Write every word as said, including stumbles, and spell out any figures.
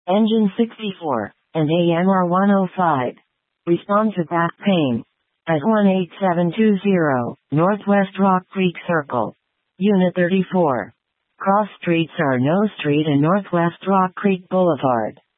Engine sixty-four, and A M R one oh five. Respond to back pain. At one eight seven two zero, Northwest Rock Creek Circle. Unit thirty-four. Cross streets are No Street and Northwest Rock Creek Boulevard.